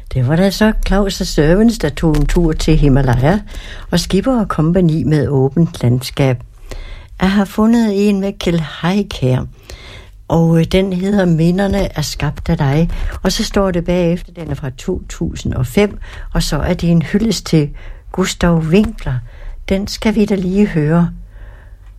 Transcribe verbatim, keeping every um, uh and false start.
Det var da så Claus og Servants, der tog en tur til Himalaya, og Skipper og kompagni med åbent landskab. Jeg har fundet en med Kjeld Haik her, og den hedder Minderne er skabt af dig, og så står det bagefter, den er fra to tusind og fem, og så er det en hyldest til Gustav Winkler. Den skal vi da lige høre.